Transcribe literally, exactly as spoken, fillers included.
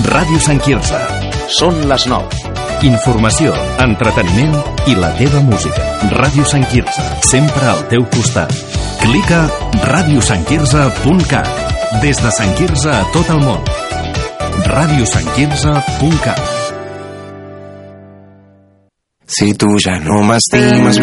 Ràdio Sant Quirze. Són les nou. Informació, entreteniment i la teva música. Ràdio Sant Quirze, sempre al teu costat. Clica ràdio sant quirze punt cat. Des de Sant Quirze a tot el món. ràdio sant quirze punt cat. Si tu ja no m'estimes,